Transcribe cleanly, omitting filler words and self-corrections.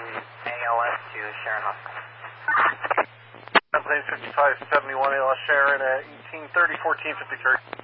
ALS to Sharon Hospital. Plane 5571 ALS Sharon at 1830, 1453.